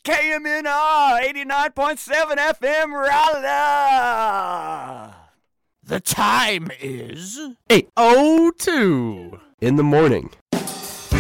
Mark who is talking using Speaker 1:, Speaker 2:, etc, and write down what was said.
Speaker 1: KMNR 89.7 FM Raleigh. The time is
Speaker 2: 8:02
Speaker 3: in the morning.